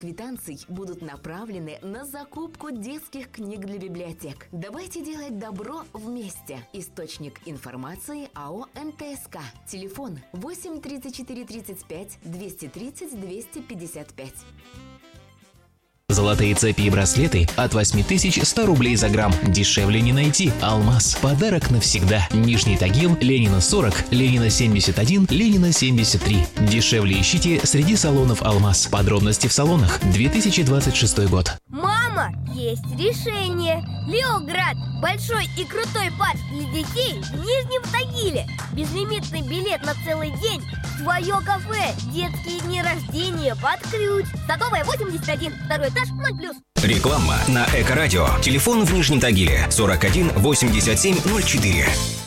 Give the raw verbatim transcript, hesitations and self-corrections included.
квитанций будут направлены на закупку детских книг для библиотек. Давайте делать добро вместе. Источник информации АО эн тэ эс ка. Телефон восемь тридцать четыре тридцать пять двести тридцать двести пятьдесят пять. Золотые цепи и браслеты от восемь тысяч сто рублей за грамм. Дешевле не найти. Алмаз. Подарок навсегда. Нижний Тагил, Ленина сорок, Ленина семьдесят один, Ленина семьдесят три. Дешевле ищите среди салонов Алмаз. Подробности в салонах. две тысячи двадцать шестой год. Мама, есть решение. Леоград. Большой и крутой парк для детей в Нижнем Тагиле. Безлимитный билет на целый день. Свое кафе. Детские дни рождения под ключ. Садовая восемьдесят один. Второй этаж, ноль плюс. Реклама на Эко-радио. Телефон в Нижнем Тагиле сорок один восемьдесят семь ноль четыре.